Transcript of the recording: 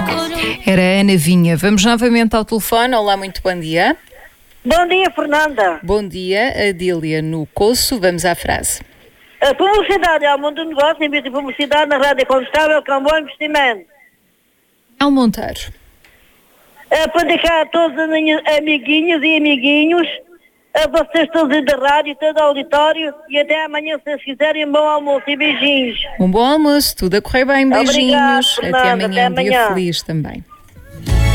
Era a Ana Vinha. Vamos novamente ao telefone. Olá, muito bom dia. Bom dia, Fernanda. Bom dia, Adília no Coço. Vamos à frase. A publicidade é o mundo do negócio, em vez de publicidade na rádio contestável, que é um bom investimento. Mel Monteiro. Para dedicar a todos os amiguinhos e amiguinhos, a vocês todos da rádio, todo o auditório, e até amanhã, se vocês quiserem, um bom almoço e beijinhos. Um bom almoço, tudo a correr bem, beijinhos. Obrigado, Fernanda, até amanhã, um dia feliz também.